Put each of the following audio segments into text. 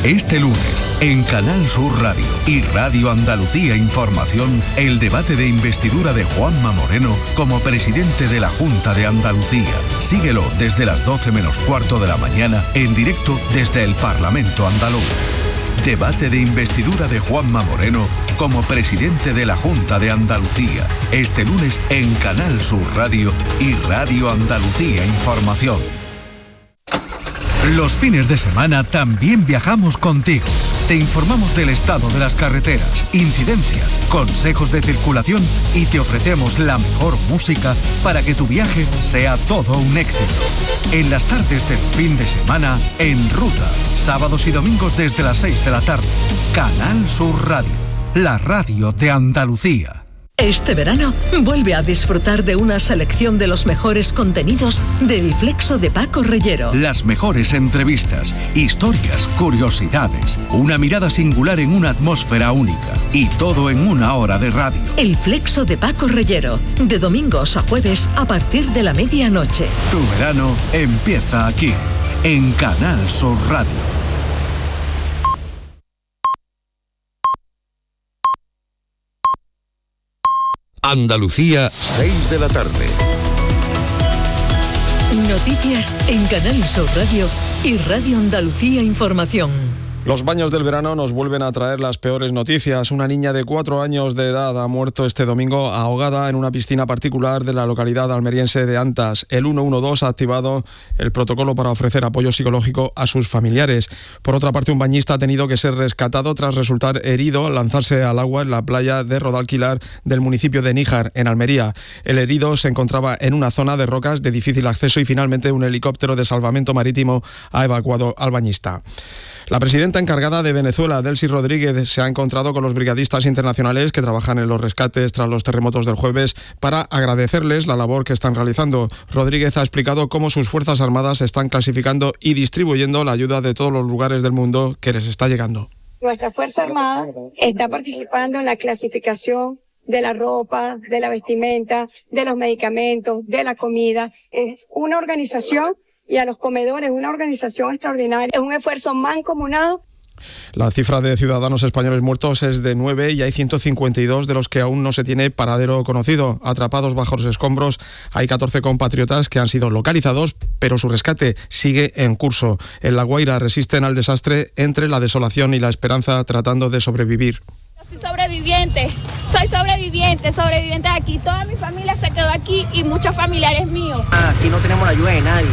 Este lunes, en Canal Sur Radio y Radio Andalucía Información, el debate de investidura de Juanma Moreno como presidente de la Junta de Andalucía. Síguelo desde las 12 menos cuarto de la mañana, en directo desde el Parlamento andaluz. Debate de investidura de Juanma Moreno como presidente de la Junta de Andalucía. Este lunes en Canal Sur Radio y Radio Andalucía Información. Los fines de semana también viajamos contigo. Te informamos del estado de las carreteras, incidencias, consejos de circulación y te ofrecemos la mejor música para que tu viaje sea todo un éxito. En las tardes del fin de semana, En Ruta, sábados y domingos desde las 6 de la tarde. Canal Sur Radio, la radio de Andalucía. Este verano, vuelve a disfrutar de una selección de los mejores contenidos del Flexo de Paco Reyero. Las mejores entrevistas, historias, curiosidades, una mirada singular en una atmósfera única y todo en una hora de radio. El Flexo de Paco Reyero, de domingos a jueves a partir de la medianoche. Tu verano empieza aquí, en Canal Sur Radio. Andalucía, 6 de la tarde. Noticias en Canal Sur Radio y Radio Andalucía Información. Los baños del verano nos vuelven a traer las peores noticias. Una niña de 4 años de edad ha muerto este domingo ahogada en una piscina particular de la localidad almeriense de Antas. El 112 ha activado el protocolo para ofrecer apoyo psicológico a sus familiares. Por otra parte, un bañista ha tenido que ser rescatado tras resultar herido al lanzarse al agua en la playa de Rodalquilar del municipio de Níjar, en Almería. El herido se encontraba en una zona de rocas de difícil acceso y finalmente un helicóptero de salvamento marítimo ha evacuado al bañista. La presidenta encargada de Venezuela, Delcy Rodríguez, se ha encontrado con los brigadistas internacionales que trabajan en los rescates tras los terremotos del jueves para agradecerles la labor que están realizando. Rodríguez ha explicado cómo sus Fuerzas Armadas están clasificando y distribuyendo la ayuda de todos los lugares del mundo que les está llegando. Nuestra Fuerza Armada está participando en la clasificación de la ropa, de la vestimenta, de los medicamentos, de la comida. Es una organización y a los comedores, una organización extraordinaria. Es un esfuerzo mancomunado. La cifra de ciudadanos españoles muertos es de 9 y hay 152 de los que aún no se tiene paradero conocido. Atrapados bajo los escombros hay 14 compatriotas que han sido localizados, pero su rescate sigue en curso. En La Guaira resisten al desastre entre la desolación y la esperanza tratando de sobrevivir. Soy sobreviviente aquí. Toda mi familia se quedó aquí y muchos familiares míos. Aquí no tenemos la ayuda de nadie,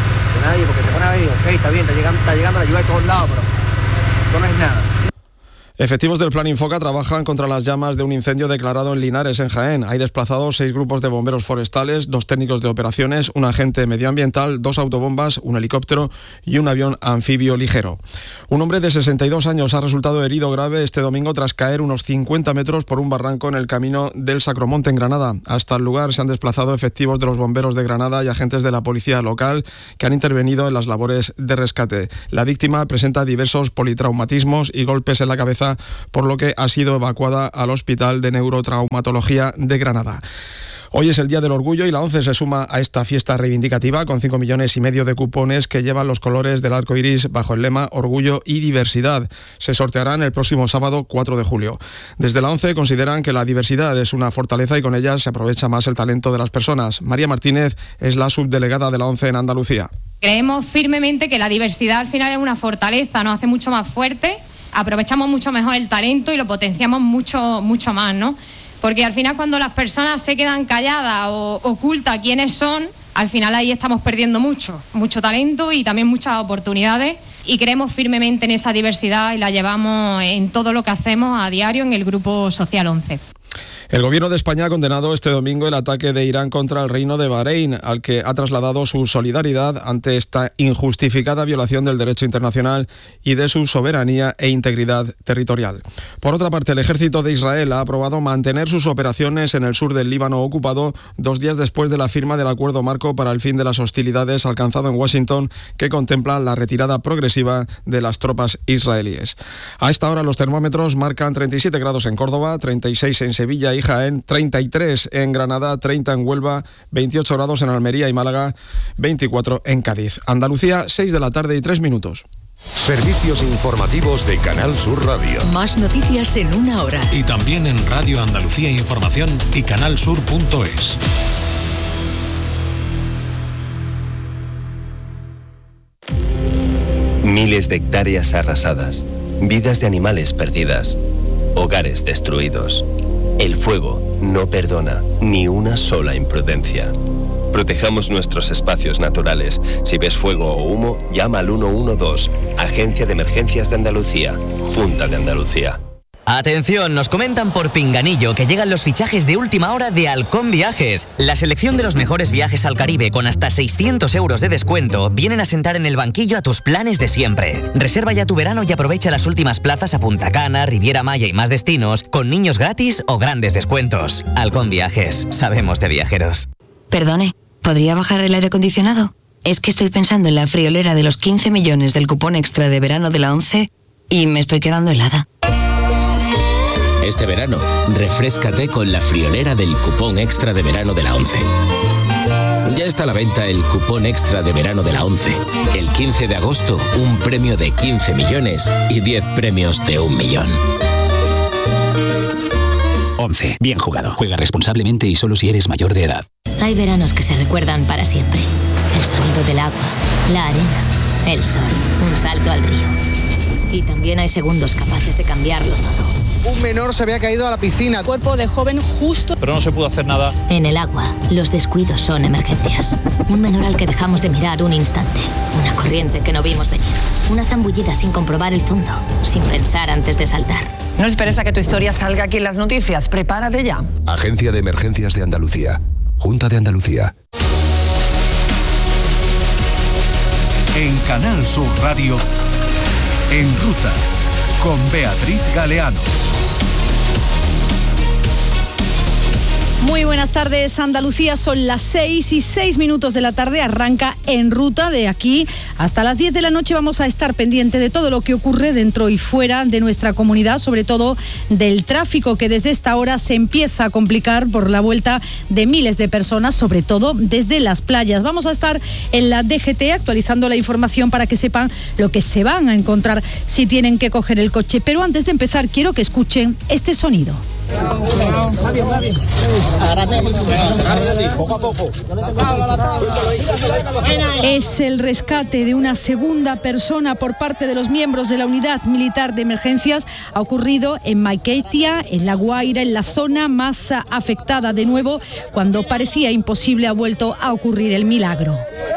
porque te ponen a ver, ok, está bien, está llegando la ayuda de todos lados, pero esto no es nada. Efectivos del Plan Infoca trabajan contra las llamas de un incendio declarado en Linares, en Jaén. Hay desplazados 6 grupos de bomberos forestales, 2 técnicos de operaciones, un agente medioambiental, 2 autobombas, un helicóptero y un avión anfibio ligero. Un hombre de 62 años ha resultado herido grave este domingo tras caer unos 50 metros por un barranco en el camino del Sacromonte en Granada. Hasta el lugar se han desplazado efectivos de los bomberos de Granada y agentes de la policía local que han intervenido en las labores de rescate. La víctima presenta diversos politraumatismos y golpes en la cabeza, por lo que ha sido evacuada al Hospital de Neurotraumatología de Granada. Hoy es el Día del Orgullo y la ONCE se suma a esta fiesta reivindicativa con 5,5 millones de cupones que llevan los colores del arco iris bajo el lema Orgullo y Diversidad. Se sortearán el próximo sábado 4 de julio. Desde la ONCE consideran que la diversidad es una fortaleza y con ella se aprovecha más el talento de las personas. María Martínez es la subdelegada de la ONCE en Andalucía. Creemos firmemente que la diversidad al final es una fortaleza, nos hace mucho más fuertes. Aprovechamos mucho mejor el talento y lo potenciamos mucho más, ¿no? Porque al final cuando las personas se quedan calladas o ocultas quiénes son, al final ahí estamos perdiendo mucho talento y también muchas oportunidades, y creemos firmemente en esa diversidad y la llevamos en todo lo que hacemos a diario en el Grupo Social 11. El gobierno de España ha condenado este domingo el ataque de Irán contra el Reino de Bahrein, al que ha trasladado su solidaridad ante esta injustificada violación del derecho internacional y de su soberanía e integridad territorial. Por otra parte, el ejército de Israel ha aprobado mantener sus operaciones en el sur del Líbano ocupado 2 días después de la firma del acuerdo marco para el fin de las hostilidades alcanzado en Washington, que contempla la retirada progresiva de las tropas israelíes. A esta hora los termómetros marcan 37 grados en Córdoba, 36 en Sevilla y Jaén, 33 en Granada, 30 en Huelva, 28 grados en Almería y Málaga, 24 en Cádiz. Andalucía, 6 de la tarde y 3 minutos. Servicios informativos de Canal Sur Radio. Más noticias en una hora. Y también en Radio Andalucía Información y canalsur.es. Miles de hectáreas arrasadas, vidas de animales perdidas, hogares destruidos. El fuego no perdona ni una sola imprudencia. Protejamos nuestros espacios naturales. Si ves fuego o humo, llama al 112, Agencia de Emergencias de Andalucía, Junta de Andalucía. Atención, nos comentan por Pinganillo que llegan los fichajes de última hora de Halcón Viajes. La selección de los mejores viajes al Caribe con hasta 600 euros de descuento vienen a sentar en el banquillo a tus planes de siempre. Reserva ya tu verano y aprovecha las últimas plazas a Punta Cana, Riviera Maya y más destinos con niños gratis o grandes descuentos. Halcón Viajes, sabemos de viajeros. Perdone, ¿podría bajar el aire acondicionado? Es que estoy pensando en la friolera de los 15 millones del cupón extra de verano de la ONCE y me estoy quedando helada. Este verano, refréscate con la friolera del cupón extra de verano de la ONCE. Ya está a la venta el cupón extra de verano de la ONCE. El 15 de agosto, un premio de 15 millones y 10 premios de 1 millón. ONCE. Bien jugado. Juega responsablemente y solo si eres mayor de edad. Hay veranos que se recuerdan para siempre. El sonido del agua, la arena, el sol, un salto al río. Y también hay segundos capaces de cambiarlo todo. Un menor se había caído a la piscina. Cuerpo de joven justo. Pero no se pudo hacer nada. En el agua, los descuidos son emergencias. Un menor al que dejamos de mirar un instante. Una corriente que no vimos venir. Una zambullida sin comprobar el fondo. Sin pensar antes de saltar. No esperes a que tu historia salga aquí en las noticias. Prepárate ya. Agencia de Emergencias de Andalucía. Junta de Andalucía. En Canal Sur Radio, En Ruta, con Beatriz Galeano. Muy buenas tardes, Andalucía. Son las 6:06 de la tarde. Arranca En Ruta. De aquí hasta las 10 de la noche vamos a estar pendientes de todo lo que ocurre dentro y fuera de nuestra comunidad, sobre todo del tráfico que desde esta hora se empieza a complicar por la vuelta de miles de personas, sobre todo desde las playas. Vamos a estar en la DGT actualizando la información para que sepan lo que se van a encontrar si tienen que coger el coche. Pero antes de empezar quiero que escuchen este sonido. Es el rescate de una segunda persona por parte de los miembros de la Unidad Militar de Emergencias. Ha ocurrido en Maiquetía, en La Guaira, en la zona más afectada. De nuevo, cuando parecía imposible, ha vuelto a ocurrir el milagro.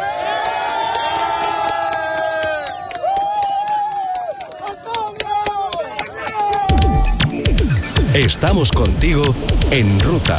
Estamos contigo en Ruta.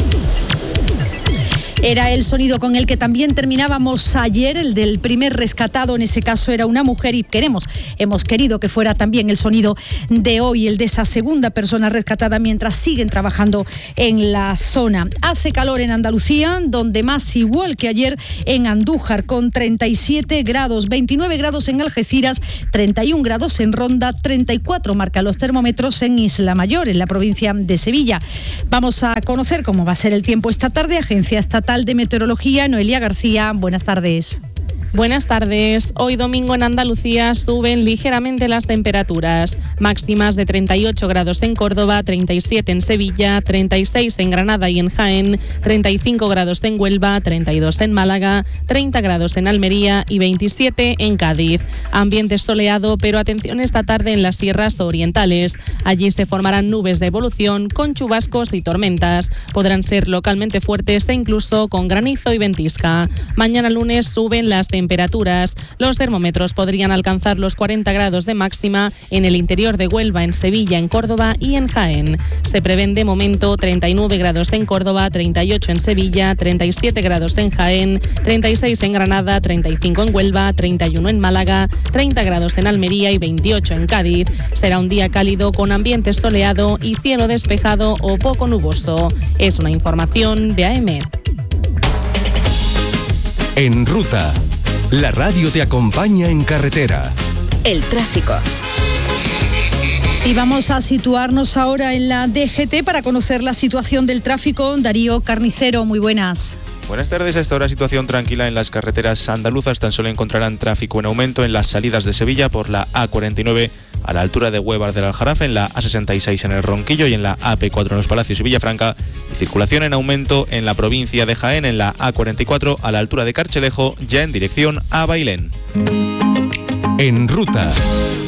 Era el sonido con el que también terminábamos ayer, el del primer rescatado. En ese caso era una mujer y hemos querido que fuera también el sonido de hoy, el de esa segunda persona rescatada mientras siguen trabajando en la zona. Hace calor en Andalucía, donde más igual que ayer en Andújar, con 37 grados, 29 grados en Algeciras, 31 grados en Ronda, 34 marca los termómetros en Isla Mayor, en la provincia de Sevilla. Vamos a conocer cómo va a ser el tiempo esta tarde. Agencia Estatal de Meteorología, Noelia García, buenas tardes. Buenas tardes. Hoy domingo en Andalucía suben ligeramente las temperaturas. Máximas de 38 grados en Córdoba, 37 en Sevilla, 36 en Granada y en Jaén, 35 grados en Huelva, 32 en Málaga, 30 grados en Almería y 27 en Cádiz. Ambiente soleado, pero atención esta tarde en las sierras orientales. Allí se formarán nubes de evolución con chubascos y tormentas. Podrán ser localmente fuertes e incluso con granizo y ventisca. Mañana lunes suben las temperaturas. Los termómetros podrían alcanzar los 40 grados de máxima en el interior de Huelva, en Sevilla, en Córdoba y en Jaén. Se prevén de momento 39 grados en Córdoba, 38 en Sevilla, 37 grados en Jaén, 36 en Granada, 35 en Huelva, 31 en Málaga, 30 grados en Almería y 28 en Cádiz. Será un día cálido con ambiente soleado y cielo despejado o poco nuboso. Es una información de AEMET. En Ruta, la radio te acompaña en carretera. El tráfico. Y vamos a situarnos ahora en la DGT para conocer la situación del tráfico. Darío Carnicero, muy buenas. Buenas tardes. A esta hora situación tranquila en las carreteras andaluzas. Tan solo encontrarán tráfico en aumento en las salidas de Sevilla por la A49 a la altura de Huevar del Aljarafe, en la A66 en el Ronquillo y en la AP4 en Los Palacios y Villafranca. Y circulación en aumento en la provincia de Jaén en la A44 a la altura de Carchelejo, ya en dirección a Bailén. En ruta.